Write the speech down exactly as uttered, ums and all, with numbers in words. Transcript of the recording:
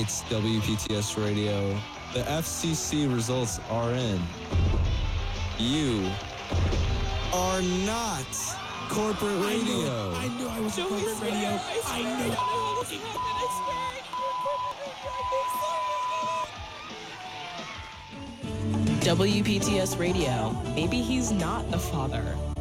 right, W P T S Radio. The F C C results are in. You are not corporate radio. I knew I was a corporate radio. I knew W P T S Radio. Maybe he's not a father,